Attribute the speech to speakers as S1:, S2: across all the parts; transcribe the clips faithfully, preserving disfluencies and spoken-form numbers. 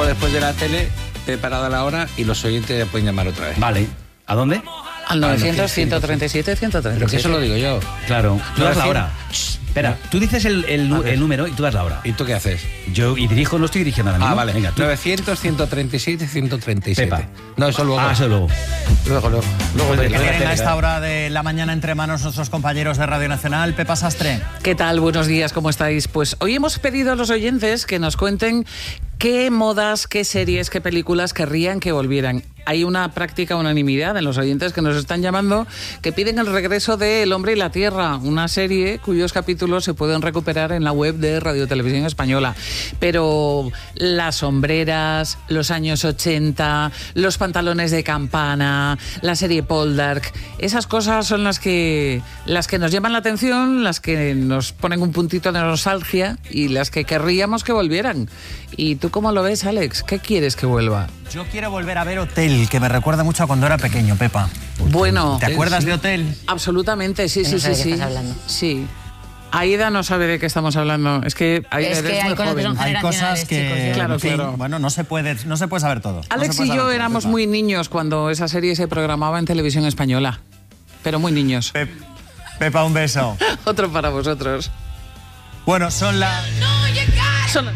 S1: después de la tele, preparada la hora y los oyentes ya pueden llamar otra vez.
S2: Vale. ¿A dónde?
S3: Al novecientos, ciento treinta y siete, ciento treinta y siete.
S1: Pero que eso lo digo yo.
S2: Claro. Tú das la hora. Espera, tú dices el, el, el número y tú das la hora.
S1: ¿Y tú qué haces?
S2: Yo y dirijo, no estoy dirigiendo ahora mismo.
S1: Ah, vale.
S2: Venga, tú.
S1: novecientos, ciento treinta y siete, ciento treinta y siete.
S2: Pepa.
S1: No, eso luego.
S2: Ah, eso luego.
S1: Luego, luego. luego
S4: ¿Qué
S1: de-
S4: tienen
S1: de-
S4: a esta hora de la mañana entre manos nuestros compañeros de Radio Nacional? Pepa Sastre.
S3: ¿Qué tal? Buenos días, ¿cómo estáis? Pues hoy hemos pedido a los oyentes que nos cuenten qué modas, qué series, qué películas querrían que volvieran. Hay una práctica unanimidad en los oyentes que nos están llamando que piden el regreso de El hombre y la tierra, una serie cuyos capítulos se pueden recuperar en la web de Radio Televisión Española. Pero las sombreras, los años ochenta, los pantalones de campana, la serie Poldark, esas cosas son las que, las que nos llaman la atención, las que nos ponen un puntito de nostalgia y las que querríamos que volvieran. ¿Y tú cómo lo ves, Alex? ¿Qué quieres que vuelva?
S4: Yo quiero volver a ver Hotel, que me recuerda mucho a cuando era pequeño, Pepa.
S3: Bueno,
S4: ¿Te acuerdas
S3: sí.
S4: de Hotel?
S3: Absolutamente, sí,
S5: Que
S3: sí,
S5: no sabe
S3: sí,
S5: de qué
S3: sí.
S5: estás hablando.
S3: Sí. Aida no sabe de qué estamos hablando. Es que Aida
S5: Es
S3: eres
S5: que hay
S3: muy
S5: cosas que
S3: joven.
S5: son
S4: Hay cosas
S5: generacionales,
S4: que,
S5: chicos, yo-
S3: Claro,
S4: en fin,
S3: claro.
S4: bueno, no se puede, no se puede saber todo. No
S3: Alex
S4: se puede
S3: y
S4: saber
S3: yo
S4: todo,
S3: éramos
S4: Pepa.
S3: muy niños cuando esa serie se programaba en Televisión Española. Pero muy niños.
S4: Pep- Pepa, un beso.
S3: Otro para vosotros.
S4: Bueno, son las...
S3: Son-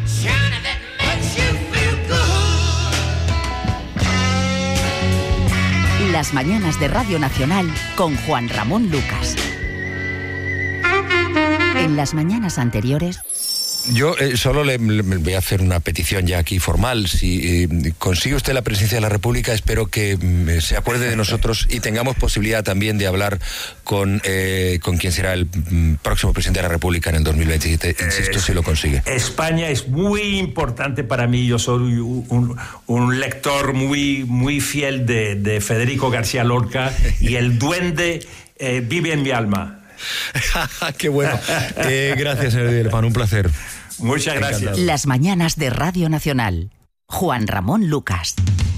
S6: Las mañanas de Radio Nacional con Juan Ramón Lucas. En las mañanas anteriores...
S7: Yo eh, solo le, le voy a hacer una petición ya aquí formal. Si eh, consigue usted la presidencia de la República, espero que mm, se acuerde de nosotros y tengamos posibilidad también de hablar con, eh, con quien será el mm, próximo presidente de la República en el dos mil veintisiete. Insisto,
S8: Eh,
S7: si lo consigue.
S8: España es muy importante para mí. Yo soy un, un lector muy, muy fiel de, de Federico García Lorca y el duende eh, vive en mi alma.
S7: Qué bueno. Eh, gracias, señor Villalpán, un placer.
S8: Muchas gracias.
S7: Encantado.
S6: Las mañanas de Radio Nacional. Juan Ramón Lucas.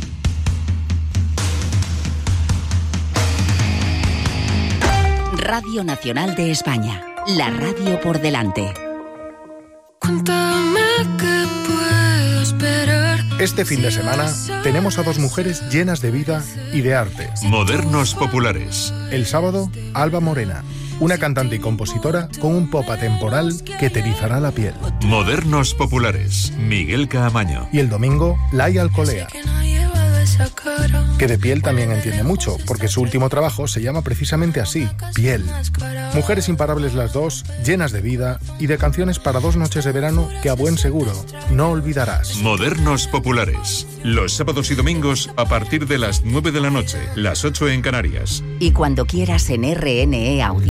S6: Radio Nacional de España. La radio por delante.
S9: Cuéntame qué puedo esperar.
S10: Este fin de semana tenemos a dos mujeres llenas de vida y de arte.
S11: Modernos populares.
S10: El sábado, Alba Morena, una cantante y compositora con un pop atemporal que te erizará la piel.
S11: Modernos populares. Miguel Caamaño.
S10: Y el domingo, Laia Alcolea,
S9: Que no llevaba esa cara.
S10: que de piel también entiende mucho, porque su último trabajo se llama precisamente así, Piel. Mujeres imparables las dos, llenas de vida y de canciones para dos noches de verano que a buen seguro no olvidarás.
S11: Modernos populares. Los sábados y domingos a partir de las nueve de la noche, las ocho en Canarias.
S6: Y cuando quieras en R N E Audio.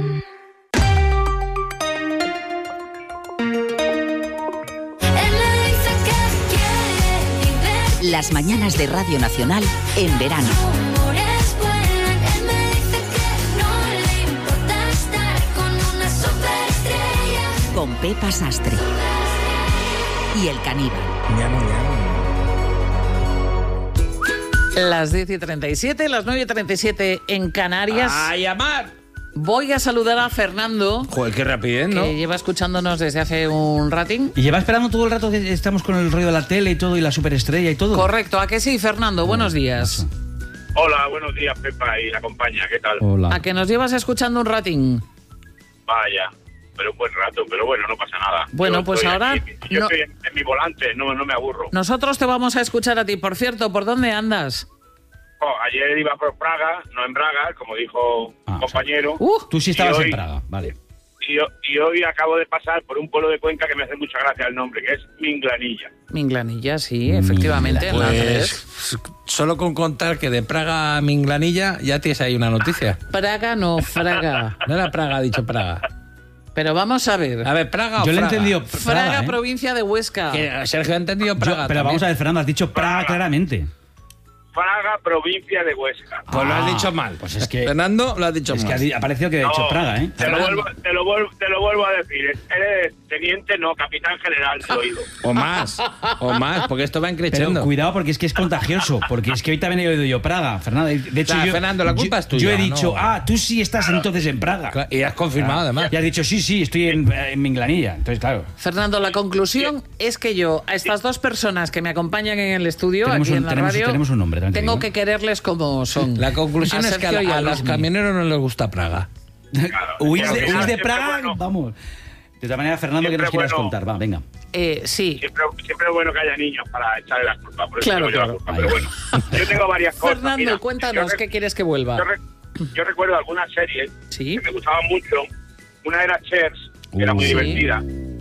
S9: Él me dice que quiere vivir.
S6: Las mañanas de Radio Nacional en verano.
S9: Amores vuelan. Él me dice que no le importa estar con una superestrella.
S6: Con Pepa Sastre. Y el caníbal.
S3: Las diez y treinta y siete, las nueve y treinta y siete en Canarias.
S1: ¡A llamar!
S3: Voy a saludar a Fernando,
S1: Joder, qué rapidez, ¿no?
S3: que lleva escuchándonos desde hace un ratín.
S2: ¿Y lleva esperando todo el rato que estamos con el rollo de la tele y todo y la superestrella y todo?
S3: Correcto, ¿a que sí, Fernando? Buenos días.
S12: Hola, buenos días, Pepa y la compañía, ¿qué tal?
S2: Hola.
S3: ¿A que nos llevas escuchando un ratín?
S12: Vaya, pero un buen rato, pero bueno, no pasa nada.
S3: Bueno,
S12: Yo
S3: pues
S12: estoy
S3: ahora
S12: aquí, yo
S3: no-
S12: estoy en, en mi volante, no, no me aburro.
S3: Nosotros te vamos a escuchar a ti. Por cierto, ¿por dónde andas?
S12: Oh, ayer iba por Praga, no en Braga, como dijo
S2: Ah,
S12: un compañero.
S3: Uh,
S2: Tú sí estabas
S12: Y hoy-
S2: en Praga, vale.
S12: Y, ho- y hoy acabo de pasar por un pueblo de Cuenca que me hace mucha gracia el nombre, que es Minglanilla.
S3: Minglanilla, sí, efectivamente. en la tres.
S1: Pues solo con contar que de Praga a Minglanilla ya tienes ahí una noticia.
S3: Praga no, Fraga.
S1: No era Praga, ha dicho Praga.
S3: Pero vamos a ver.
S1: A ver, Praga o
S2: Yo le he
S1: Fraga.
S2: entendido
S3: Fraga,
S2: Praga, ¿eh?
S3: provincia de Huesca.
S1: Que Sergio ha entendido
S2: Yo-
S1: Praga.
S2: pero vamos a ver, Fernando, has dicho Praga
S12: Praga.
S2: claramente.
S12: Fraga, provincia de Huesca.
S1: Pues lo has
S2: Ah,
S1: dicho mal.
S2: pues es que-
S1: Fernando lo has dicho
S2: Es que
S1: mal.
S2: ha di- ha parecido que ha dicho
S12: No,
S2: Praga, ¿eh?
S12: Te lo, vuelvo, te, lo vuelvo, te lo vuelvo a decir. Eres, teniente, no, capitán general del oído.
S1: O más, o más, porque esto va
S2: Pero
S1: encrechando.
S2: cuidado porque es que es contagioso, porque es que hoy también he oído yo Praga, Fernando. De hecho,
S1: Claro,
S2: yo,
S1: Fernando, la culpa
S2: yo,
S1: es tuya,
S2: Yo he dicho,
S1: ¿no?
S2: ah, tú sí estás entonces en Praga.
S1: Claro, y has confirmado, además.
S2: Y has dicho, sí, sí, estoy en, en Minglanilla. Entonces, claro.
S3: Fernando, la conclusión es que yo, a estas dos personas que me acompañan en el estudio,
S2: Tenemos
S3: aquí
S2: un-
S3: en la
S2: tenemos-
S3: radio,
S2: tenemos un nombre, tranquilo,
S3: tengo
S2: ¿no?
S3: que quererles como son.
S1: La conclusión es que a,
S3: Sergio y
S1: a los
S3: Luismi.
S1: camioneros no les gusta Praga.
S2: ¿Huís de,
S12: Siempre
S2: huís de
S12: bueno.
S2: Praga? Vamos. De todas maneras, Fernando, ¿qué
S12: Siempre
S2: nos quieras
S12: bueno.
S2: contar? Va, venga.
S3: Eh, sí,
S12: Siempre, siempre es bueno que haya niños para echarle la culpa. Por eso
S3: Claro,
S12: tengo yo la
S3: claro.
S12: culpa, pero bueno, yo tengo varias cosas.
S3: Fernando,
S12: Mira,
S3: cuéntanos,
S12: yo,
S3: ¿qué quieres que vuelva?
S12: yo, re- yo recuerdo algunas series
S3: Sí.
S12: que me gustaban mucho. Una era Cheers, que era muy
S3: Sí.
S12: divertida.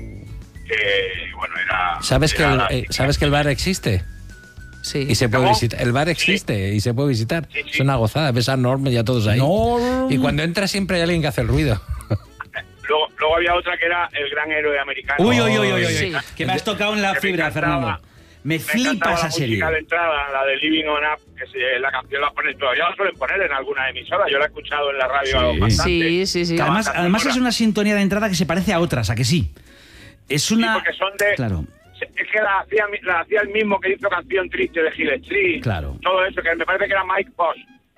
S12: Que, bueno, era...
S1: ¿Sabes que,
S12: era
S1: el,
S12: la-
S1: eh, ¿Sabes que el bar existe?
S3: Sí.
S1: Y se puede
S12: ¿Cómo?
S1: visitar. El bar existe y se puede visitar.
S12: Sí, sí.
S1: Es una gozada, ves a Norm y a todos ahí.
S2: Norm.
S1: Y cuando entras siempre hay alguien que hace el ruido.
S12: Luego, luego había otra que era El Gran Héroe Americano.
S2: Uy, uy, uy, uy, uy.
S3: Sí.
S2: Que me has tocado en la
S12: Que me
S2: fibra,
S12: encantaba.
S2: Fernando. Me
S12: Me
S2: flipa
S12: encantaba
S2: esa
S12: la
S2: serie.
S12: música de entrada, la de Living on Up, que se- la canción la ponen todavía, la suelen poner en alguna emisora. Yo la he escuchado en la radio
S2: Sí.
S12: bastante.
S3: Sí, sí, sí.
S2: Que además,
S12: bastante
S2: además es
S12: sonora.
S2: una sintonía de entrada que se parece a otras, ¿a que sí? Es
S12: Sí,
S2: una...
S12: porque son de...
S2: Claro.
S12: Es que la hacía, la hacía el mismo que hizo Canción Triste de Hill Street.
S2: Claro.
S12: Todo eso, que me parece que era Mike Post.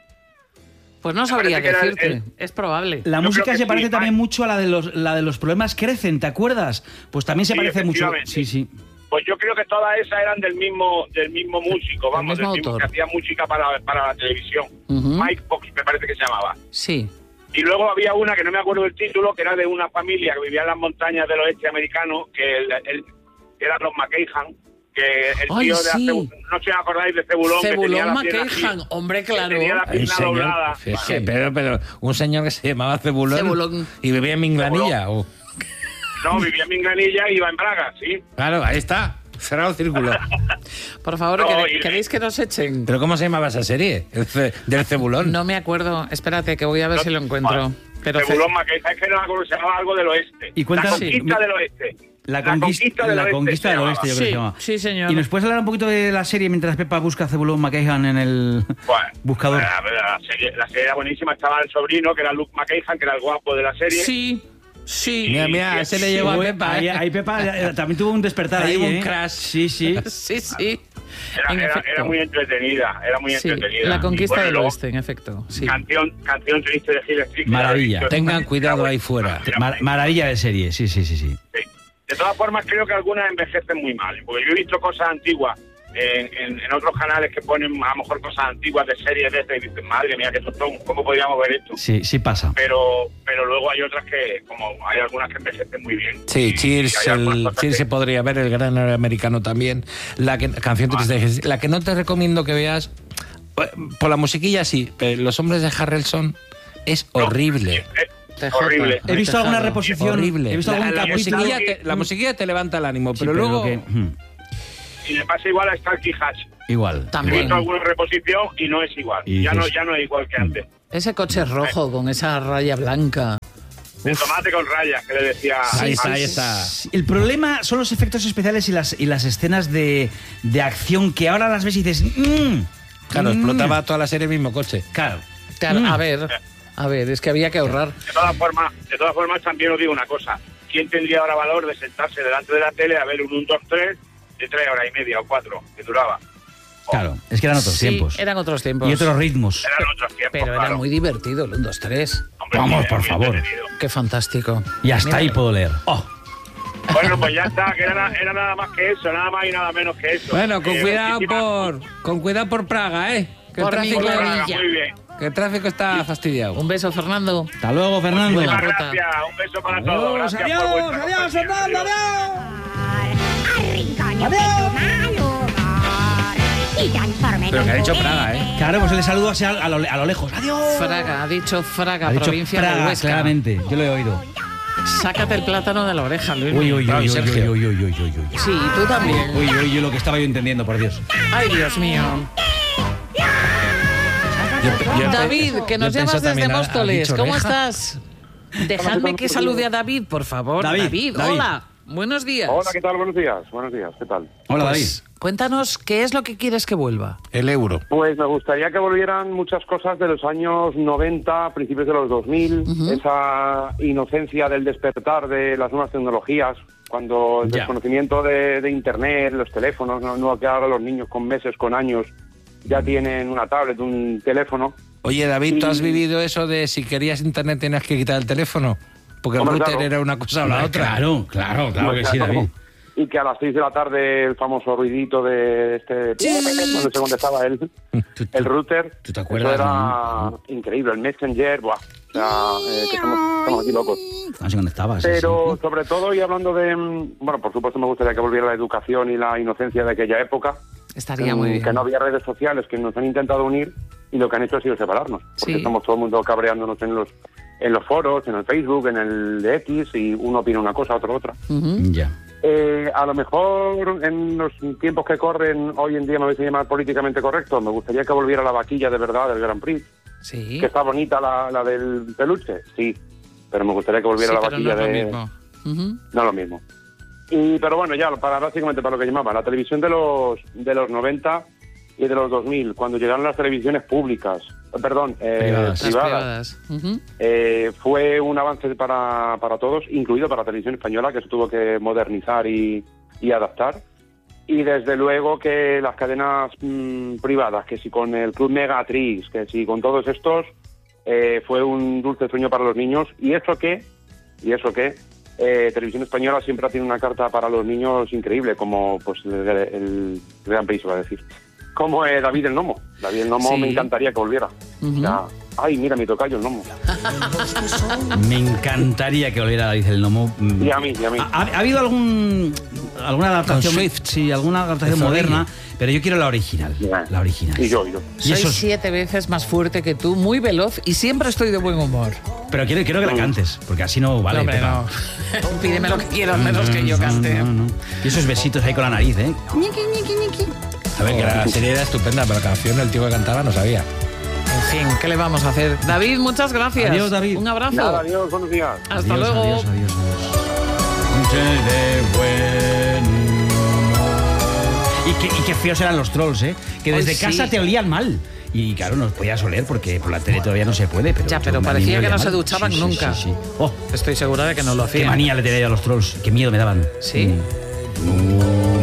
S3: Pues no sabría
S12: parece que era
S3: decirte,
S12: el-
S3: es probable.
S2: La
S12: Yo
S2: música
S12: creo que
S2: se
S12: sí,
S2: parece
S12: Mike.
S2: también mucho a la de los la de los problemas crecen, ¿te acuerdas? Pues también se
S12: Sí,
S2: parece mucho.
S12: efectivamente.
S2: Sí, sí.
S12: Pues yo creo que todas esas eran del mismo del mismo músico, vamos,
S3: mismo
S12: del mismo
S3: autor.
S12: que hacía música para, para la televisión.
S3: Ujú.
S12: Mike Fox me parece que se llamaba.
S3: Sí.
S12: Y luego había una que no me acuerdo del título, que era de una familia que vivía en las montañas del oeste americano, que el, el- que eran los McKayhan, que el
S3: Ay,
S12: tío de
S3: sí.
S12: Cebu- no sé si os acordáis de Cebulón, que tenía
S3: Cebulón
S12: la pierna
S3: McKayhan,
S12: así,
S3: hombre,
S12: que
S3: claro.
S12: tenía la
S1: Un
S12: pierna
S1: señor,
S12: doblada.
S1: es que- pero, pero, un señor que se llamaba Cebulón,
S3: Cebulón.
S1: y vivía en Minglanilla. o-
S12: No, vivía en Minglanilla y iba en Braga, sí.
S1: Claro, ahí está. Cerrado el círculo.
S3: Por favor,
S12: No,
S3: ¿quere-
S12: y-
S3: ¿queréis que nos echen?
S1: ¿Pero cómo se llamaba esa serie? El ce- del Cebulón.
S3: No me acuerdo. Espérate, que voy a ver
S12: No,
S3: si lo encuentro.
S12: bueno,
S3: Pero
S12: Cebulón McKayhan, es que no me acuerdo, se llamaba algo del oeste.
S2: Y cuenta-
S12: la conquista
S2: sí.
S12: del oeste.
S2: La, conquista,
S12: del
S2: la
S12: oeste.
S2: conquista
S12: se
S2: del
S12: llamaba.
S2: oeste, yo creo que se
S3: Sí,
S2: llama.
S3: sí, señor.
S2: ¿Y nos puedes hablar un poquito de la serie mientras Pepa busca a Cebulón McKayhan en el
S12: Bueno,
S2: buscador?
S12: La, la serie, la serie era buenísima, estaba el sobrino, que era Luke McKayhan, que era el guapo de la serie.
S3: Sí, sí.
S1: Mira, mira, ese le llegó a
S2: Uy,
S1: Pepa.
S2: ahí,
S1: ¿eh?
S2: ahí Pepa eh, también tuvo un despertar
S1: Ahí
S2: ahí,
S1: hubo un
S2: ¿eh?
S1: crash.
S2: Sí, sí.
S3: Sí, sí.
S12: Era,
S3: En
S12: era,
S3: efecto.
S12: era muy entretenida, era muy
S3: Sí,
S12: entretenida.
S3: la conquista
S12: Y bueno,
S3: del
S12: luego,
S3: oeste, en efecto. Sí.
S12: Canción, canción triste de Hill Street. que
S2: Maravilla.
S12: era-
S1: Tengan cuidado ahí fuera.
S12: Era
S2: Mar- maravilla de serie, sí, sí, sí, sí.
S12: Sí. De todas formas, creo que algunas envejecen muy mal, porque yo he visto cosas antiguas en, en, en otros canales que ponen a lo mejor cosas antiguas de series de estas y dicen, madre mía, qué tostón, ¿cómo podríamos ver esto?
S2: Sí, sí pasa.
S12: Pero pero luego hay otras que, como hay algunas que envejecen muy bien.
S1: Sí,
S12: Y-
S1: Cheers,
S12: y hay algunas
S1: el,
S12: cosas
S1: Cheers
S12: que-
S1: se podría ver, el gran héroe americano también. La que, canción triste de- La que no te recomiendo que veas, eh, por la musiquilla sí, pero Los hombres de Harrelson es horrible.
S12: Eh,
S3: T J.
S12: horrible.
S2: He visto alguna
S3: Tejado.
S2: reposición.
S1: Horrible.
S2: He visto
S1: La,
S2: algún
S1: la
S2: capítulo.
S1: musiquilla te, la musiquilla te levanta el ánimo,
S2: Sí,
S1: pero luego...
S2: que, mm,
S12: Y le pasa igual a Starkey Hatch.
S2: igual.
S12: He
S3: También.
S12: visto alguna reposición y no es igual.
S2: Y
S12: ya no
S2: dices-
S12: ya no es igual que antes.
S3: Ese coche rojo con esa raya blanca.
S12: El tomate con rayas, que le decía...
S1: Ahí está, ahí está.
S2: El problema son los efectos especiales y las, y las escenas de, de acción que ahora las ves y dices. Mm,
S1: Claro,
S2: mm.
S1: explotaba toda la serie el mismo coche.
S2: Claro.
S3: Claro,
S2: Mm.
S3: a ver, a ver, es que había que ahorrar.
S12: De todas formas, de todas formas también os digo una cosa. ¿Quién tendría ahora valor de sentarse delante de la tele a ver un uno, dos, tres de tres horas y media o cuatro que duraba?
S2: Claro, es que eran otros
S3: Sí,
S2: tiempos.
S3: eran otros tiempos.
S2: Y otros ritmos.
S12: Eran otros tiempos,
S3: Pero era
S12: claro.
S3: muy divertido el uno, dos, tres.
S12: Hombre,
S2: Vamos,
S12: era
S2: por
S12: muy
S2: favor.
S12: entretenido.
S3: Qué fantástico.
S2: Y hasta
S3: Mira,
S2: ahí puedo leer. Oh,
S12: Bueno, pues ya está, que era, era nada más que eso, nada más y nada menos que eso.
S1: Bueno, con
S12: Eh,
S1: cuidado
S12: muchísimas-
S1: por con cuidado por Praga, ¿eh? Que el
S3: Por
S1: tráfico,
S3: mi
S12: Bueno,
S3: Miguel.
S12: muy bien.
S1: que el tráfico está fastidiado.
S3: Un beso, Fernando.
S2: hasta luego, Fernando.
S3: Buena
S12: Muchas
S3: ruta.
S12: gracias, un beso para todos.
S2: Adiós,
S12: Gracias por
S2: adiós,
S12: vuestra
S2: adiós,
S12: compañía.
S2: Fernando,
S12: Adiós.
S2: adiós.
S9: Arrincono de tu mal humor y transforme
S1: Pero que ha
S9: en
S1: dicho
S9: tu
S1: Praga, ¿eh?
S2: Claro, pues le saludo así a, a lo, a lo lejos. Adiós.
S3: Fraga, ha dicho Fraga,
S2: Ha dicho
S3: provincia de
S2: Praga,
S3: Huesca.
S2: claramente. Yo lo he oído.
S3: Sácate el plátano de la oreja, Luis.
S2: Uy, uy,
S1: Bravo,
S2: uy, uy,
S1: Sergio.
S2: uy, uy, uy, uy, uy, uy.
S3: Sí, tú también.
S2: Uy, uy, uy, lo que estaba yo entendiendo, por Dios.
S3: Ay, Dios mío.
S1: Yo pe- yo pe-
S3: David, que
S1: yo
S3: nos
S1: pensé
S3: llamas desde
S1: también, ¿ha- ha
S3: Móstoles.
S1: dicho
S3: ¿Cómo
S1: oreja?
S3: estás? Dejadme que salude a David, por favor.
S2: David, David.
S3: hola. Buenos días.
S5: Hola, ¿qué tal? Buenos días. Buenos días, ¿qué tal?
S2: Hola,
S3: Pues, cuéntanos, ¿qué es lo que quieres que vuelva?
S1: El euro.
S5: Pues me gustaría que volvieran muchas cosas de los años noventa, principios de los dos mil, esa inocencia del despertar de las nuevas tecnologías, cuando el
S2: Ya.
S5: desconocimiento de, de internet, los teléfonos, no, no que ahora los niños con meses, con años, ya tienen una tablet, un teléfono.
S1: Oye, David, ¿tú
S5: Y-
S1: has vivido eso de si querías internet tenías que quitar el teléfono? Porque el
S5: Hombre,
S1: router
S5: claro.
S1: era una cosa o la
S2: Hombre,
S1: otra.
S2: Claro, claro, claro que sí, David.
S5: Y que a las seis de la tarde el famoso ruidito de este... No sé dónde estaba el, el router.
S2: ¿Tú te acuerdas,
S5: Eso era
S2: no?
S5: increíble. El Messenger, buah. O sea, eh, que estamos, estamos aquí locos.
S2: No sé dónde estabas. sí,
S5: Pero
S2: sí.
S5: sobre todo, y hablando de... mm, Bueno, por supuesto me gustaría que volviera la educación y la inocencia de aquella época.
S3: Estaría
S5: Mm,
S3: muy bien.
S5: Que no había redes sociales que nos han intentado unir y lo que han hecho ha sido separarnos. Porque
S3: Sí.
S5: estamos todo el mundo cabreándonos en los en los foros, en el Facebook, en el de X, y uno opina una cosa, otro otra.
S3: Ujú.
S2: Ya.
S5: Eh, a lo mejor en los tiempos que corren hoy en día me vais a llamar políticamente correcto, me gustaría que volviera la vaquilla de verdad del Grand Prix.
S3: Sí.
S5: Que está bonita la, la del peluche, sí, pero me gustaría que volviera
S3: Sí,
S5: la
S3: pero no
S5: vaquilla
S3: es lo
S5: de...
S3: mismo. Ujú.
S5: No es lo mismo. Y, pero bueno, ya, para básicamente para lo que llamaba, la televisión de los de los noventa y de los dos mil, cuando llegaron las televisiones públicas, eh, perdón, eh,
S2: Privadas.
S3: Las
S5: privadas,
S3: privadas. Ujú.
S5: eh, fue un avance para, para todos, incluido para la televisión española, que se tuvo que modernizar y, y adaptar. Y desde luego que las cadenas mm, privadas, que si con el Club Megatrix, que si con todos estos, eh, fue un dulce sueño para los niños. Y eso que, y eso que, eh, Televisión Española siempre tiene una carta para los niños increíble, como pues el, el Gran Prix, va a decir. Como eh, David el Gnomo. David el Gnomo
S3: Sí.
S5: me encantaría que volviera.
S3: Ujú.
S5: O sea, ay, mira mi tocayo el Gnomo.
S2: Me encantaría que volviera David el Gnomo. Mm.
S5: Y a mí, y a mí.
S2: ¿Ha, ha habido algún alguna adaptación?
S1: Con Swift.
S2: Sí, alguna adaptación
S1: De Zorrillo.
S2: moderna, pero yo quiero la original. La original.
S5: Y yo, y yo.
S2: Y
S3: Soy
S2: eso es-
S3: siete veces más fuerte que tú, muy veloz y siempre estoy de buen humor.
S2: Pero quiero, quiero que la cantes, porque así no vale.
S3: No, hombre,
S2: Pepa.
S3: no. Pídeme lo que quieras, menos que yo cante.
S2: No, no, no. Y esos besitos ahí con la nariz, ¿eh?
S1: A ver, que la serie era estupenda, pero la canción el tío que cantaba no sabía.
S3: En fin, ¿qué le vamos a hacer? David, muchas gracias.
S2: Adiós, David.
S3: Un abrazo.
S5: Nada, adiós, buenos días.
S3: Hasta
S2: Adiós,
S3: luego.
S2: Adiós, adiós, adiós. Noche de buen humor. Y qué, y qué feos eran los trolls, ¿eh? Que
S3: Hoy
S2: desde
S3: sí.
S2: casa te olían mal. Y claro, nos podías oler porque por la tele todavía no se puede. Pero
S3: Ya, pero
S2: a mí me
S3: parecía que
S2: olía
S3: no se
S2: mal.
S3: duchaban
S2: Sí, sí,
S3: nunca.
S2: Sí, sí. Oh,
S3: Estoy segura de que no lo
S2: qué
S3: hacían.
S2: manía le tenía yo a los trolls. Qué miedo me daban.
S3: Sí.
S2: Mm.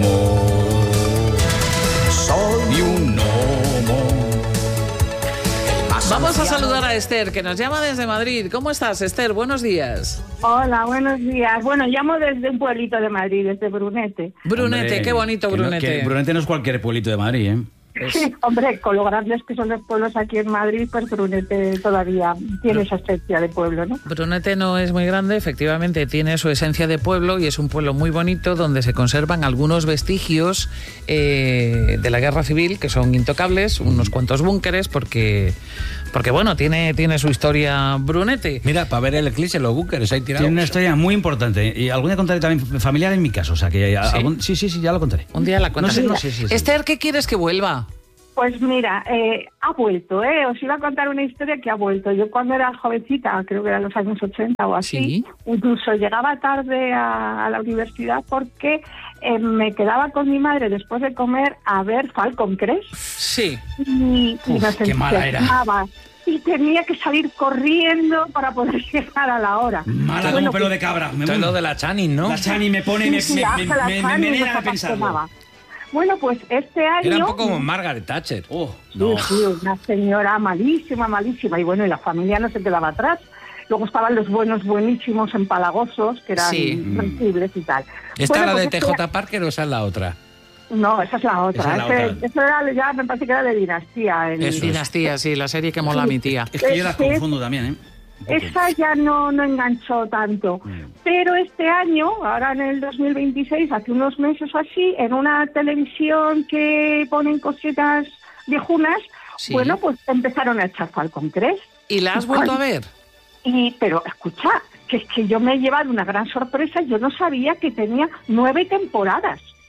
S2: Soy un gnomo.
S3: Vamos a saludar a Esther, que nos llama desde Madrid. ¿Cómo estás, Esther? Buenos días.
S13: Hola, buenos días. Bueno, llamo desde un pueblito de Madrid, desde Brunete.
S3: Brunete,
S2: Hombre,
S3: qué bonito
S2: que no-
S3: Brunete.
S2: que Brunete no es cualquier pueblito de Madrid, ¿eh?
S13: Sí, hombre, con lo grandes que son los pueblos aquí en Madrid, pues Brunete todavía tiene esa esencia de pueblo, ¿no?
S3: Brunete no es muy grande, efectivamente tiene su esencia de pueblo y es un pueblo muy bonito donde se conservan algunos vestigios eh, de la guerra civil que son intocables, unos cuantos búnkeres porque, porque bueno, tiene, tiene su historia Brunete.
S1: Mira, para ver el eclipse, los búnkeres ahí tirados.
S2: Tiene una historia muy importante. Y algún día contaré también familiar en mi caso. O sea, que
S3: ¿Sí?
S2: algún- sí, sí, sí, ya lo contaré.
S3: Un día la cuentas.
S2: No sé, no sé, sí, sí.
S3: Esther, ¿qué quieres que vuelva?
S13: Pues mira, eh, ha vuelto, ¿eh? Os iba a contar una historia que ha vuelto. Yo cuando era jovencita, creo que eran los años ochenta o así,
S3: Sí.
S13: incluso llegaba tarde a, a la universidad porque eh, me quedaba con mi madre después de comer a ver Falcon Crest.
S3: Sí.
S13: Y, y
S2: Uf,
S13: nos
S2: qué mala era.
S13: entusiasmaba. Y tenía que salir corriendo para poder llegar a la hora.
S2: Mala
S13: Bueno,
S2: como pelo
S13: pues,
S2: de cabra. Me
S1: Esto es
S2: muero.
S1: lo de la Channing, ¿no?
S2: La Chani me pone, me,
S13: sí,
S2: me,
S13: sí,
S2: me,
S13: Ángela
S2: me, me
S13: Channing
S2: envenena
S13: nos
S2: de pensarlo.
S13: apasionaba. Bueno, pues este año...
S1: Era un poco como Margaret Thatcher.
S2: Oh,
S13: Sí,
S2: no.
S13: sí, una señora malísima, malísima. Y bueno, y la familia no se quedaba atrás. Luego estaban los buenos, buenísimos, empalagosos, que eran
S3: Sí.
S13: sensibles y tal.
S1: ¿Esta
S13: Bueno,
S1: era de
S13: pues
S1: T J
S13: este-
S1: Parker o esa es la otra?
S13: No, esa es la otra.
S2: Esa es la
S13: Ese-
S2: otra.
S13: Eso era, ya me parece que era de Dinastía. el-
S1: Eso es.
S3: Dinastía, sí, la serie que mola a mi tía.
S2: Es que yo las
S13: Es-
S2: confundo también, ¿eh? Un poco.
S13: Esa ya no, no enganchó tanto. Pero este año, ahora en el dos mil veintiséis, hace unos meses o así, en una televisión que ponen cositas viejunas,
S3: Sí.
S13: bueno, pues empezaron a echar Falcon Crest.
S3: ¿Y la has vuelto a ver?
S13: Y, pero escucha, que es que yo me he llevado una gran sorpresa, yo no sabía que tenía nueve temporadas.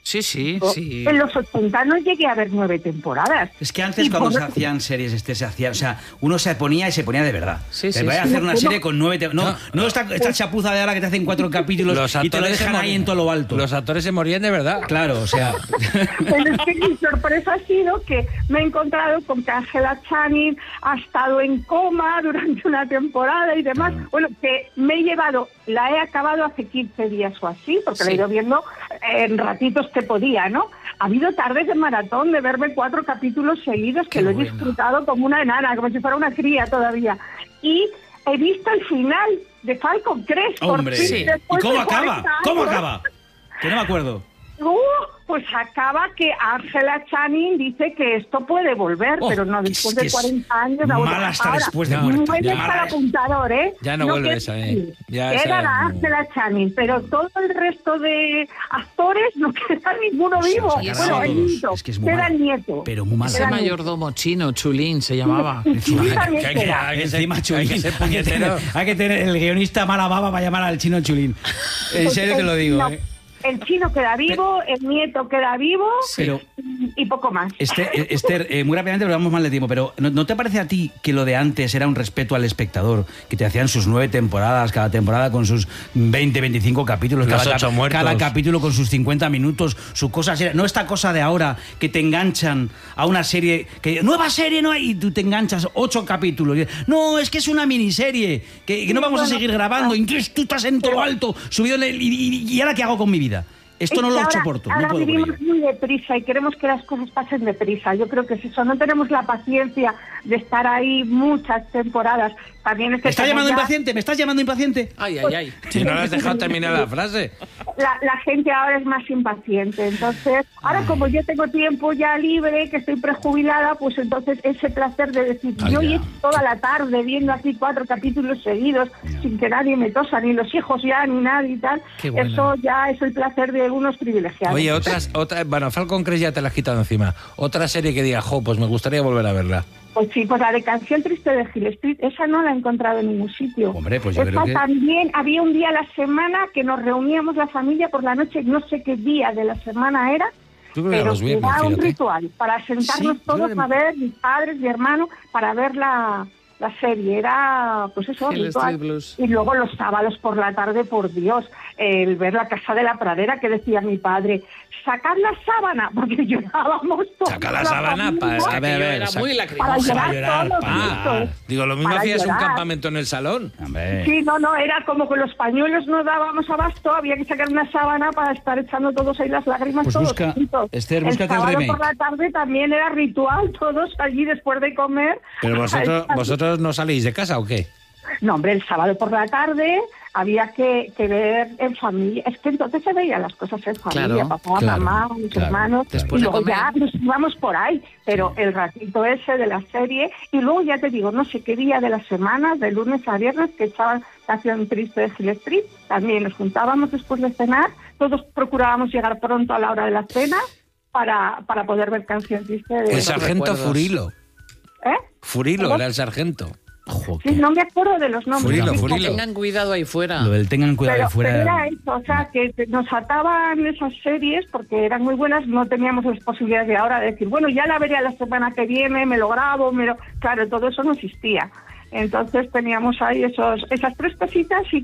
S3: Sí, sí, sí.
S13: En los ochenta no llegué a ver nueve temporadas.
S2: Es que antes
S13: Y
S2: cuando
S13: por-
S2: se hacían series, este se hacía, o sea, uno se ponía y se ponía de verdad.
S3: Sí,
S2: te
S3: sí,
S2: voy a
S3: sí.
S2: hacer una
S13: No,
S2: serie
S13: no.
S2: con nueve... te- No, no,
S1: No.
S2: esta, esta chapuza de ahora que te hacen cuatro capítulos
S1: Los
S2: y te lo
S1: actores se
S2: dejan ahí
S1: morían.
S2: en todo lo alto.
S1: Los actores se morían de verdad.
S2: Claro, o sea...
S13: Pero es que mi sorpresa ha sido que me he encontrado con que Angela Channing ha estado en coma durante una temporada y demás. Bueno, que me he llevado, la he acabado hace quince días o así, porque
S3: Sí.
S13: la he ido viendo en ratitos que podía, ¿no? Ha habido tardes de maratón de verme cuatro capítulos seguidos que
S3: Qué
S13: lo he
S3: buena.
S13: disfrutado como una enana, como si fuera una cría todavía. Y he visto el final de Falcon Crest. por
S2: Hombre,
S13: fin,
S2: sí. ¿Y
S13: después
S2: cómo
S13: de
S2: acaba?
S13: cuarenta
S2: ¿Cómo
S13: años.
S2: acaba? Que no me acuerdo.
S13: Uh, pues acaba que Angela Channing dice que esto puede volver,
S2: Oh,
S13: pero no
S2: que
S13: después
S2: es- que
S13: de
S2: es
S13: cuarenta años.
S2: mala
S13: ahora,
S2: hasta
S13: ahora,
S2: después de
S1: Ya,
S2: muerta.
S13: Mueves
S1: ya.
S13: al apuntador, ¿eh?
S1: Ya no vuelve
S13: quiero
S1: esa, ¿eh?
S13: decir,
S1: Ya
S13: que
S1: esa-
S13: era Angela Channing, pero todo el resto de actores no queda ninguno
S2: Se
S13: vivo.
S2: los ha
S13: Bueno,
S2: cargado
S13: el
S2: todos.
S13: nieto,
S2: Es que es muy
S13: queda
S2: mala.
S13: el nieto.
S2: Pero muy mala.
S3: Ese
S13: Era
S3: mayordomo chino, Chulín, se llamaba.
S13: Y Chulín
S1: Que
S13: también
S1: hay que-
S13: queda.
S1: hay que ser-
S2: Encima
S1: hay que
S2: Chulín.
S1: ser
S2: Hay que,
S1: puñetero.
S2: tener, hay que tener el guionista mala baba para llamar al chino Chulín. En serio te lo digo,
S13: No,
S2: ¿eh?
S13: El chino queda vivo, el nieto queda vivo
S2: Pero...
S13: y, y poco más.
S2: Este, eh, Esther, eh, muy rápidamente, porque vamos mal de tiempo, pero ¿no, ¿no te parece a ti que lo de antes era un respeto al espectador? Que te hacían sus nueve temporadas, cada temporada con sus veinte, veinticinco capítulos,
S1: Los
S2: cada,
S1: ocho
S2: cap-
S1: muertos.
S2: cada capítulo con sus cincuenta minutos, sus cosas. era- No esta cosa de ahora que te enganchan a una serie, que nueva serie no hay, y tú te enganchas ocho capítulos. Y, no, es que es una miniserie, que, que no vamos a seguir grabando, y entonces tú estás en todo lo alto, subido en el- y, y- y ahora qué hago con mi vida. Esto no
S13: Es
S2: lo
S13: que ahora-
S2: soporto, no
S13: Ahora
S2: puedo con
S13: vivimos
S2: ello.
S13: muy deprisa y queremos que las cosas pasen deprisa. Yo creo que es eso. No tenemos la paciencia de estar ahí muchas temporadas. También es que
S2: ¿Me estás
S13: como
S2: llamando
S13: ya
S2: impaciente? ¿Me estás llamando impaciente?
S3: Ay, ay, ay.
S1: Si no le has dejado terminar la frase.
S13: La, la gente ahora es más impaciente. Entonces, ahora como yo tengo tiempo ya libre, que estoy prejubilada, pues entonces ese placer de decir,
S1: Ay,
S13: yo
S1: ya.
S13: he toda la tarde viendo aquí cuatro capítulos seguidos sin que nadie me tosa, ni los hijos ya, ni nadie y tal.
S1: Qué buena.
S13: Eso ya es el placer de unos privilegiados.
S1: Oye, otras, otra, bueno, Falcon Crest ya te la has quitado encima. Otra serie que diga, jo, pues me gustaría volver a verla.
S13: Pues sí, pues la de Canción Triste de Hill Street, esa no la he encontrado en ningún sitio.
S2: Hombre, pues yo
S13: Esa
S2: creo que...
S13: también, había un día a la semana que nos reuníamos la familia por la noche, no sé qué día de la semana era,
S1: Yo creo que
S13: pero
S1: los viernes,
S13: era un
S1: fíjate.
S13: ritual para sentarnos
S1: Sí,
S13: todos
S1: yo-
S13: a ver, mis padres, mi hermano, para ver la, la serie. Era, pues eso,
S3: Hill
S13: ritual.
S3: Street Blues.
S13: Y luego los sábados por la tarde, por Dios, el ver La Casa de la Pradera, que decía mi padre, sacad la sábana, porque llorábamos todos.
S1: Saca la sábana para... A ver, a ver.
S3: Era
S1: saca-
S3: muy
S13: Para
S3: lacrimosa.
S13: llorar,
S1: llorar,
S13: todos
S1: para
S13: juntos.
S1: llorar. Digo, lo mismo
S13: Para
S1: hacías un
S13: llorar.
S1: campamento en el salón.
S2: Hombre.
S13: Sí, no, no, era como que los pañuelos no dábamos abasto, había que sacar una sábana para estar echando todos ahí las lágrimas
S2: Pues
S13: todos
S2: busca-
S13: juntos.
S2: Esther, búscate el
S13: sábado
S2: remake.
S13: por la tarde también era ritual, todos allí después de comer.
S1: Pero vosotros,
S13: Ahí-
S1: vosotros no salís de casa, ¿o qué?
S13: No, hombre, el sábado por la tarde había que, que ver en familia. Es que entonces se veían las cosas en familia,
S3: Claro,
S13: papá,
S2: claro,
S13: mamá, mis
S2: claro,
S13: hermanos.
S3: Después
S13: y
S3: de
S13: luego
S3: comer.
S13: ya nos íbamos por ahí, pero el ratito ese de la serie. Y luego ya te digo, no sé qué día de la semana, de lunes a viernes, que echaban Canción Triste de Hill Street. También nos juntábamos después de cenar, todos procurábamos llegar pronto a la hora de la cena para, para poder ver Canción Triste de
S1: El sargento
S3: recuerdos.
S1: Furilo.
S13: ¿Eh?
S1: Furilo
S13: ¿Cómo?
S1: era el sargento.
S2: Ojo,
S13: Sí,
S2: que-
S13: no me acuerdo de los nombres.
S1: Furilo,
S13: Sí,
S1: Furilo.
S3: Tengan cuidado ahí fuera.
S2: Lo del tengan cuidado
S13: Pero,
S2: de fuera.
S13: pero era eso, o sea, que te- nos ataban esas series porque eran muy buenas, no teníamos las posibilidades de ahora de decir, bueno, ya la veré la semana que viene, me lo grabo, me lo... Claro, todo eso no existía. Entonces teníamos ahí esos, esas tres cositas y